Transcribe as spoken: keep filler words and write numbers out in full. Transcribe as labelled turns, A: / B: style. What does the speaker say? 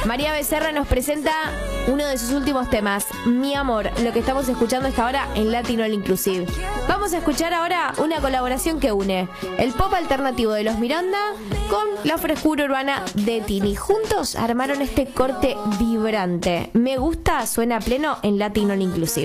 A: María Becerra nos presenta uno de sus últimos temas, Mi Amor, lo que estamos escuchando hasta ahora en Latino All Inclusive. Vamos a escuchar ahora una colaboración que une el pop alternativo de los Miranda con la frescura urbana de Tini. Juntos armaron este corte vibrante. Me gusta, suena a pleno en Latino All Inclusive.